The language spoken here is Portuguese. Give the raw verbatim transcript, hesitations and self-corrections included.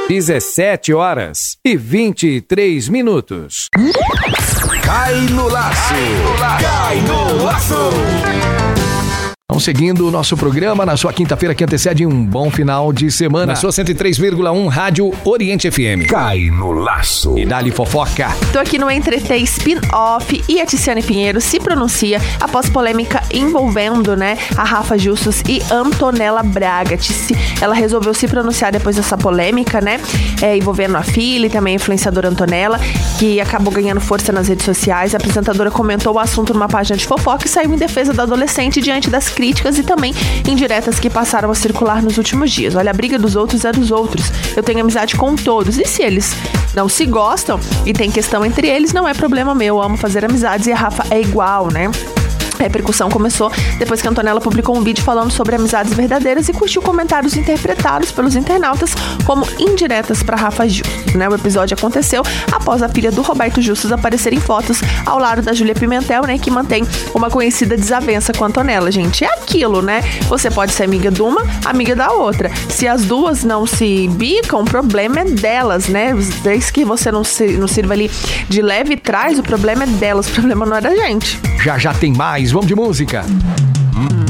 dezessete horas e vinte e três minutos. Cai no laço! Cai no laço! Vamos seguindo o nosso programa na sua quinta-feira que antecede um bom final de semana. Na sua cento e três vírgula um Rádio Oriente F M. Cai no laço. E dá-lhe fofoca. Tô aqui no Entretê Spin-Off e a Tiziane Pinheiro se pronuncia após polêmica envolvendo, né, a Rafa Justus e Antonella Braga. Tici, ela resolveu se pronunciar depois dessa polêmica, né, é, envolvendo a filha e também a influenciadora Antonella, que acabou ganhando força nas redes sociais. A apresentadora comentou o assunto numa página de fofoca e saiu em defesa da adolescente diante das críticas e também indiretas que passaram a circular nos últimos dias. Olha, a briga dos outros é dos outros. Eu tenho amizade com todos. E se eles não se gostam e tem questão entre eles, não é problema meu. Eu amo fazer amizades e a Rafa é igual, né? A repercussão começou depois que a Antonella publicou um vídeo falando sobre amizades verdadeiras e curtiu comentários interpretados pelos internautas como indiretas para Rafa Justus, né? O episódio aconteceu após a filha do Roberto Justus aparecer em fotos ao lado da Júlia Pimentel, né? Que mantém uma conhecida desavença com a Antonella, gente. É aquilo, né? Você pode ser amiga de uma, amiga da outra. Se as duas não se bicam, o problema é delas, né? Desde que você não, se, não sirva ali de leve trás, o problema é delas, o problema não é da gente. Já já tem mais. Vamos de música.